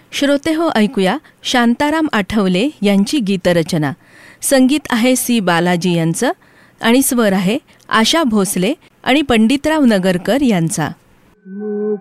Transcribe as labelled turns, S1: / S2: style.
S1: श्रोते हो, ऐकूया शांताराम आठवले यांची गीतरचना. संगीत आहे सी बालाजी यांचं आणि स्वर आहे आशा भोसले आणि पंडितराव नगरकर यांचा.